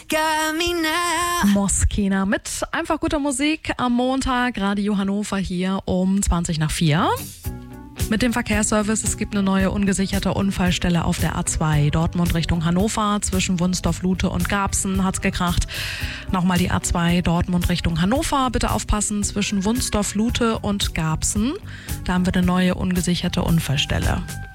got me now. Moskina mit einfach guter Musik am Montag. Radio Hannover hier um 4:20. Mit dem Verkehrsservice, es gibt eine neue ungesicherte Unfallstelle auf der A2 Dortmund Richtung Hannover. Zwischen Wunsdorf-Lute und Garbsen hat's gekracht. Nochmal die A2 Dortmund Richtung Hannover. Bitte aufpassen, zwischen Wunsdorf-Lute und Garbsen. Da haben wir eine neue ungesicherte Unfallstelle.